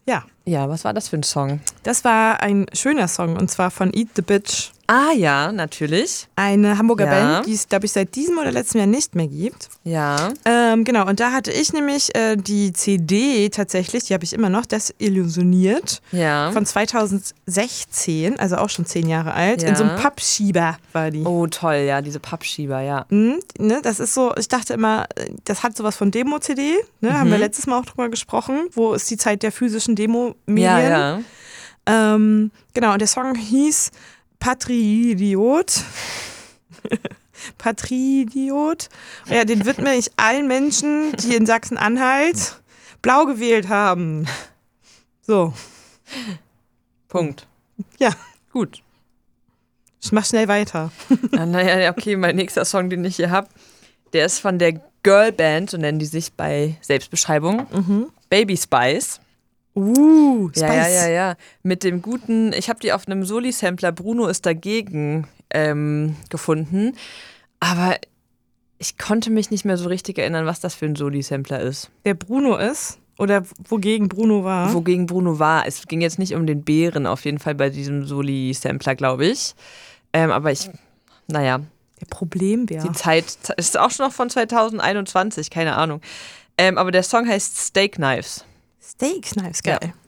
Ja. Ja, was war das für ein Song? Das war ein schöner Song und zwar von Eat the Bitch. Ah ja, natürlich. Eine Hamburger Ja. Band, die es, glaube ich, seit diesem oder letztem Jahr nicht mehr gibt. Ja. Genau, und da hatte ich nämlich die CD tatsächlich, die habe ich immer noch, Desillusioniert, Ja. von 2016, also auch schon 10 Jahre alt. Ja. In so einem Pappschieber war die. Oh, toll, ja, diese Pappschieber, ja. Ne, das ist so, ich dachte immer, das hat sowas von Demo-CD, ne, haben wir letztes Mal auch drüber gesprochen, wo ist die Zeit der physischen Demo-Medien. Ja. Genau, und der Song hieß Patriidiot. Patriidiot. Ja, den widme ich allen Menschen, die in Sachsen-Anhalt blau gewählt haben. So. Punkt. Ja, Gut. ich mach schnell weiter. Naja, okay, mein nächster Song, den ich hier habe, der ist von der Girlband, so nennen die sich bei Selbstbeschreibung. Baby Spice. Spice. Ja. Mit dem guten, ich habe die auf einem Soli-Sampler, Bruno ist dagegen, gefunden. Aber ich konnte mich nicht mehr so richtig erinnern, was das für ein Soli-Sampler ist. Der Bruno ist oder wogegen Bruno war. Wogegen Bruno war. Es ging jetzt nicht um den Bären, auf jeden Fall bei diesem Soli-Sampler, glaube ich. Aber naja. Der Problembär. Die Zeit ist auch schon noch von 2021, keine Ahnung. Aber der Song heißt Steak Knives. Steak Knives, geil. Ja.